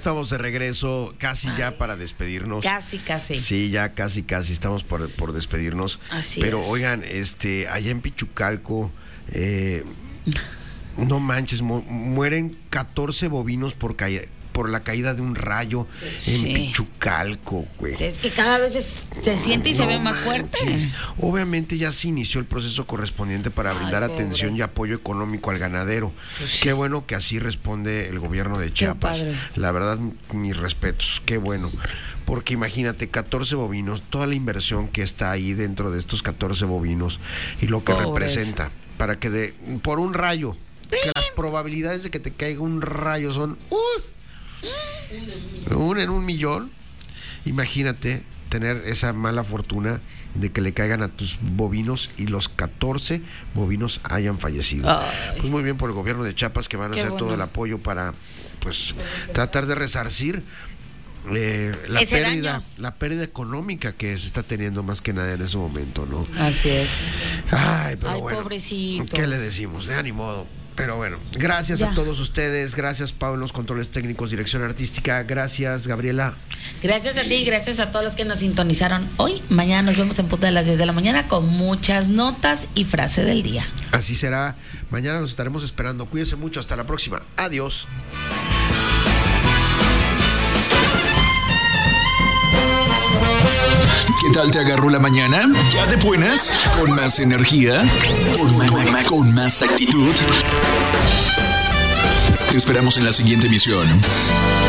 estamos de regreso, casi ya para despedirnos. Casi. Sí, ya casi estamos por despedirnos. Así Pero es. oigan, allá en Pichucalco, no manches, mueren 14 bovinos por la caída de un rayo en Pichucalco, güey. Es que cada vez se siente y se ve más fuerte. Obviamente ya se inició el proceso correspondiente para brindar atención y apoyo económico al ganadero. Pues qué bueno que así responde el gobierno de Chiapas. La verdad, mis respetos, qué bueno. Porque imagínate, 14 bovinos, toda la inversión que está ahí dentro de estos 14 bovinos y lo que representa para que por un rayo, que las probabilidades de que te caiga un rayo son en 1,000,000. Imagínate tener esa mala fortuna de que le caigan a tus bovinos y los 14 bovinos hayan fallecido. Pues muy bien por el gobierno de Chiapas, que van a hacer todo el apoyo para pues tratar de resarcir la pérdida económica que se está teniendo más que nada en ese momento, ¿no? Así es. Pero bueno, pobrecito. ¿qué le decimos? Ni modo. Pero bueno, gracias a todos ustedes. Gracias, Pau, en los controles técnicos, dirección artística. Gracias, Gabriela. Gracias a ti, gracias a todos los que nos sintonizaron hoy. Mañana nos vemos en punto de las 10 de la mañana con muchas notas y frase del día. Así será. Mañana los estaremos esperando. Cuídense mucho. Hasta la próxima. Adiós. ¿Qué tal te agarró la mañana? ¿Ya de buenas? ¿Con más energía? ¿Con más actitud? Te esperamos en la siguiente emisión.